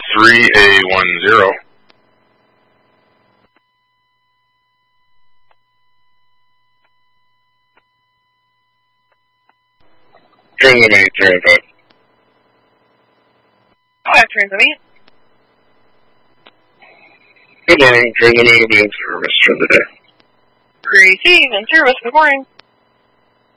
3A10. Transmit, transmit. Transmit. Good morning, transmit will be in service for the day. Receive in service, good morning.